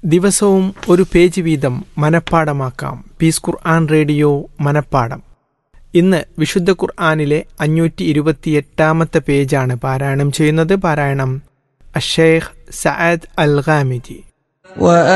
ദിവസവും ഒരു പേജ് വീതം മനഃപ്പാടമാക്കാം. പീസ് ഖുർആൻ റേഡിയോ മനഃപ്പാടം. ഇന്ന് വിശുദ്ധ ഖുർആനിലെ 528 പേജാണ് പാരായണം ചെയ്യുന്നത്. പാരായണം അഷേഖ് സഅദ് അൽ ഗാമിദി.